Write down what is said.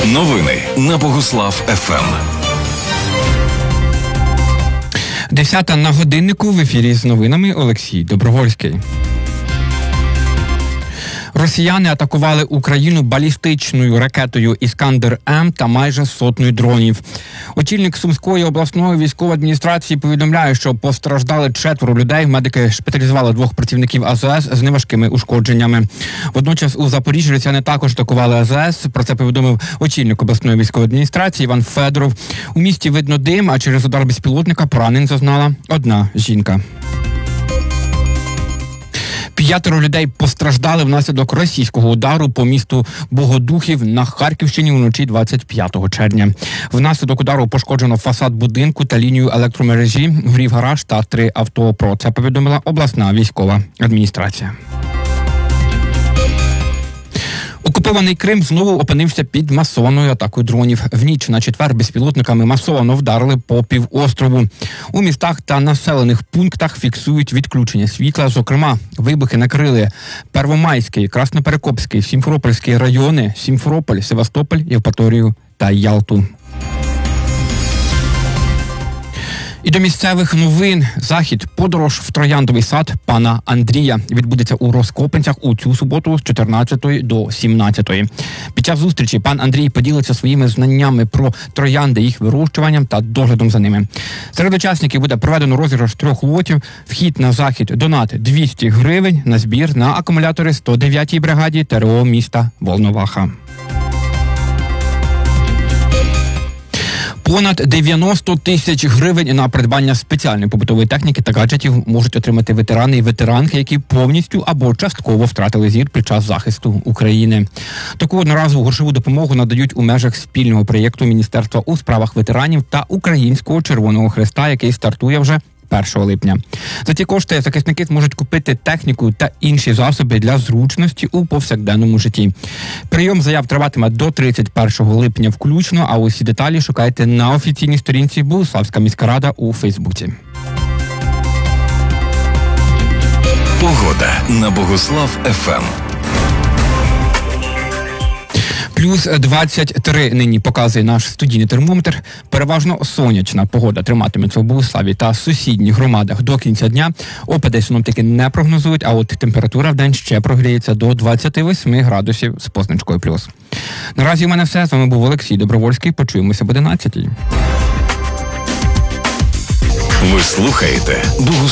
Новини на Богуслав ФМ. 10 на годиннику, в ефірі з новинами Олексій Добровольський. Росіяни атакували Україну балістичною ракетою «Іскандер-М» та майже сотнею дронів. Очільник Сумської обласної військової адміністрації повідомляє, що постраждали 4 людей. Медики шпиталізували 2 працівників АЗС з неважкими ушкодженнями. Водночас у Запоріжжі росіяни також атакували АЗС. Про це повідомив очільник обласної військової адміністрації Іван Федоров. У місті видно дим, а через удар безпілотника поранень зазнала одна жінка. 5 людей постраждали внаслідок російського удару по місту Богодухів на Харківщині вночі 25 червня. Внаслідок удару пошкоджено фасад будинку та лінію електромережі, горів гараж та 3 авто. Про це повідомила обласна військова адміністрація. Окупований Крим знову опинився під масованою атакою дронів. В ніч на четвер безпілотниками масово вдарили по півострову. У містах та населених пунктах фіксують відключення світла. Зокрема, вибухи накрили Первомайський, Красноперекопський, Сімферопольський райони, Сімферополь, Севастополь, Євпаторію та Ялту. І до місцевих новин. Захід «Подорож в трояндовий сад» пана Андрія відбудеться у Роскопинцях у цю суботу з 14 до 17. Під час зустрічі пан Андрій поділиться своїми знаннями про троянди, їх вирощуванням та доглядом за ними. Серед учасників буде проведено розіграш 3 лотів. Вхід на захід – донат 200 гривень на збір на акумулятори 109-й бригаді ТРО міста Волноваха. Понад 90 тисяч гривень на придбання спеціальної побутової техніки та гаджетів можуть отримати ветерани і ветеранки, які повністю або частково втратили зір під час захисту України. Таку одноразову грошову допомогу надають у межах спільного проєкту Міністерства у справах ветеранів та Українського Червоного Хреста, який стартує вже 1 липня. За ці кошти захисники зможуть купити техніку та інші засоби для зручності у повсякденному житті. Прийом заяв триватиме до 31 липня включно, а усі деталі шукайте на офіційній сторінці Богуславська міська рада у Фейсбуці. Погода на Богуслав ФМ. Плюс 23 нині показує наш студійний термометр. Переважно сонячна погода триматиметься в Богуславі та сусідніх громадах до кінця дня. Опади синоптики не прогнозують, а от температура в день ще прогріється до 28 градусів з позначкою плюс. Наразі у мене все. З вами був Олексій Добровольський. Почуємося об 11-й. Ви слухаєте